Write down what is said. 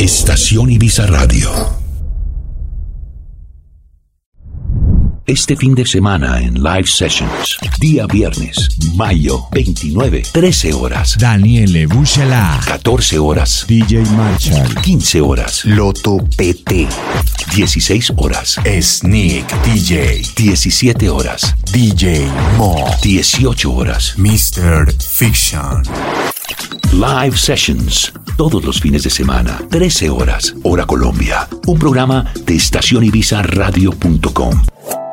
Estación Ibiza Radio. Este fin de semana en Live Sessions, día viernes, mayo 29, 13 horas. Daniele Bucela. 14 horas. DJ Marshall. 15 horas. Loto PT. 16 horas. Sneak DJ. 17 horas. DJ Mo. 18 horas. Mr. Fiction. Live Sessions, todos los fines de semana, 13 horas, hora Colombia. Un programa de estacionibizaradio.com.